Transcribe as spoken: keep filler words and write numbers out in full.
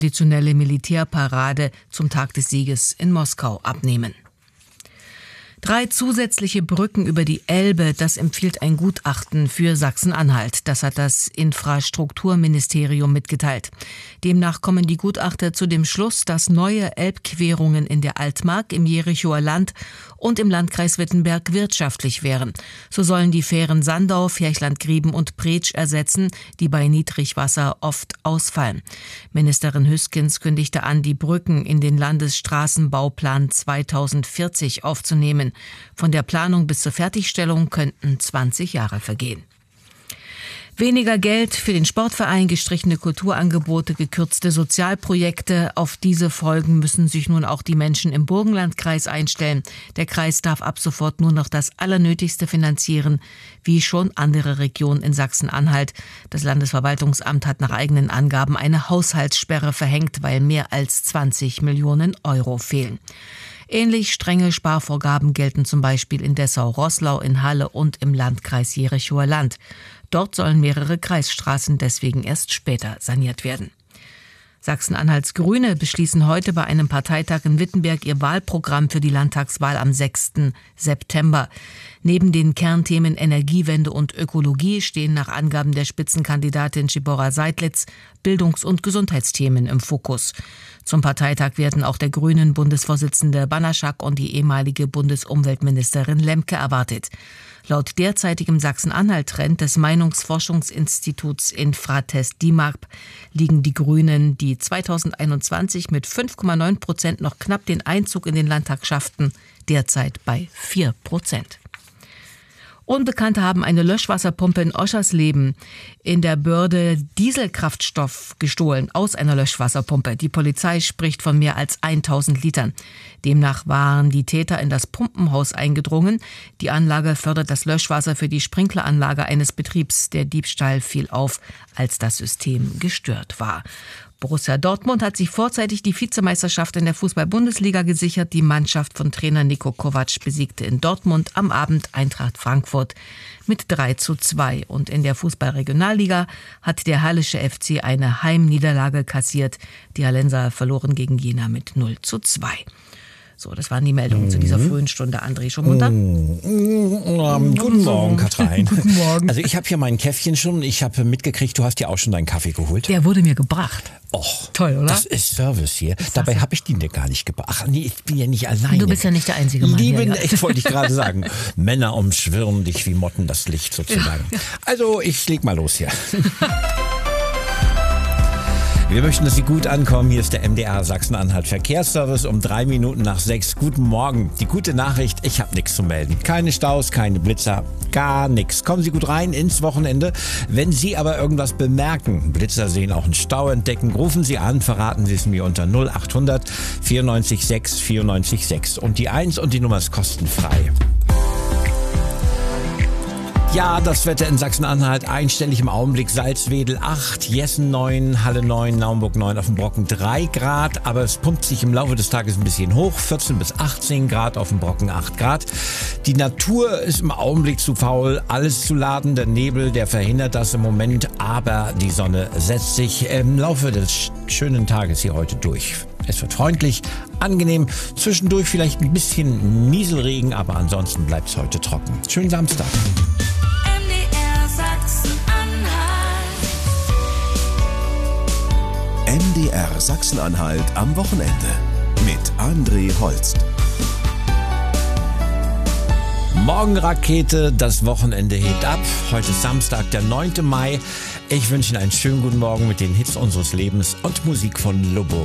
traditionelle Militärparade zum Tag des Sieges in Moskau abnehmen. Drei zusätzliche Brücken über die Elbe, das empfiehlt ein Gutachten für Sachsen-Anhalt. Das hat das Infrastrukturministerium mitgeteilt. Demnach kommen die Gutachter zu dem Schluss, dass neue Elbquerungen in der Altmark, im Jerichower Land und im Landkreis Wittenberg wirtschaftlich wären. So sollen die Fähren Sandau, Ferchland-Grieben und Bretsch ersetzen, die bei Niedrigwasser oft ausfallen. Ministerin Hüskens kündigte an, die Brücken in den Landesstraßenbauplan zweitausendvierzig aufzunehmen. Von der Planung bis zur Fertigstellung könnten zwanzig Jahre vergehen. Weniger Geld für den Sportverein, gestrichene Kulturangebote, gekürzte Sozialprojekte. Auf diese Folgen müssen sich nun auch die Menschen im Burgenlandkreis einstellen. Der Kreis darf ab sofort nur noch das Allernötigste finanzieren, wie schon andere Regionen in Sachsen-Anhalt. Das Landesverwaltungsamt hat nach eigenen Angaben eine Haushaltssperre verhängt, weil mehr als zwanzig Millionen Euro fehlen. Ähnlich strenge Sparvorgaben gelten zum Beispiel in Dessau-Roßlau, in Halle und im Landkreis Jerichower Land. Dort sollen mehrere Kreisstraßen deswegen erst später saniert werden. Sachsen-Anhalts Grüne beschließen heute bei einem Parteitag in Wittenberg ihr Wahlprogramm für die Landtagswahl am sechsten September. Neben den Kernthemen Energiewende und Ökologie stehen nach Angaben der Spitzenkandidatin Zibora Seidlitz Bildungs- und Gesundheitsthemen im Fokus. Zum Parteitag werden auch der Grünen Bundesvorsitzende Banaschak und die ehemalige Bundesumweltministerin Lemke erwartet. Laut derzeitigem Sachsen-Anhalt-Trend des Meinungsforschungsinstituts Infratest DIMAP liegen die Grünen, die zweitausendeinundzwanzig mit fünf Komma neun Prozent noch knapp den Einzug in den Landtag schafften, derzeit bei vier Prozent. Unbekannte haben eine Löschwasserpumpe in Oschersleben in der Börde Dieselkraftstoff gestohlen aus einer Löschwasserpumpe. Die Polizei spricht von mehr als tausend Litern. Demnach waren die Täter in das Pumpenhaus eingedrungen. Die Anlage fördert das Löschwasser für die Sprinkleranlage eines Betriebs. Der Diebstahl fiel auf, als das System gestört war. Borussia Dortmund hat sich vorzeitig die Vizemeisterschaft in der Fußball-Bundesliga gesichert. Die Mannschaft von Trainer Niko Kovac besiegte in Dortmund am Abend Eintracht Frankfurt mit drei zu zwei. Und in der Fußball-Regionalliga hat der Hallische F C eine Heimniederlage kassiert. Die Hallenser verloren gegen Jena mit null zu zwei. So, das waren die Meldungen mhm. zu dieser frühen Stunde. André, schon munter? Mhm. Ähm, guten Morgen, Katrin. Guten Morgen. Also ich habe hier mein Käffchen schon. Ich habe mitgekriegt, du hast dir auch schon deinen Kaffee geholt. Der wurde mir gebracht. Och, toll, oder? Das ist Service hier. Das Dabei habe ich den dir gar nicht gebracht. Ach nee, ich bin ja nicht alleine. Du bist ja nicht der einzige Mann Liebe, hier. Ich wollte ich gerade sagen. Männer umschwirren dich wie Motten das Licht sozusagen. Ja. Also ich leg mal los hier. Wir möchten, dass Sie gut ankommen. Hier ist der M D R Sachsen-Anhalt Verkehrsservice um drei Minuten nach sechs. Guten Morgen. Die gute Nachricht, ich habe nichts zu melden. Keine Staus, keine Blitzer, gar nichts. Kommen Sie gut rein ins Wochenende. Wenn Sie aber irgendwas bemerken, Blitzer sehen, auch einen Stau entdecken, rufen Sie an, verraten Sie es mir unter null acht hundert vierundneunzig sechs vierundneunzig sechs. Und die eins und die Nummer ist kostenfrei. Ja, das Wetter in Sachsen-Anhalt einstellig im Augenblick. Salzwedel acht, Jessen neun, Halle neun, Naumburg neun, auf dem Brocken drei Grad. Aber es pumpt sich im Laufe des Tages ein bisschen hoch. vierzehn bis achtzehn Grad, auf dem Brocken acht Grad. Die Natur ist im Augenblick zu faul, alles zu laden. Der Nebel, der verhindert das im Moment. Aber die Sonne setzt sich im Laufe des schönen Tages hier heute durch. Es wird freundlich, angenehm, zwischendurch vielleicht ein bisschen Nieselregen, aber ansonsten bleibt es heute trocken. Schönen Samstag. M D R Sachsen-Anhalt am Wochenende mit André Holst. Morgenrakete, das Wochenende hebt ab. Heute ist Samstag, der neunte Mai. Ich wünsche Ihnen einen schönen guten Morgen mit den Hits unseres Lebens und Musik von Lobo.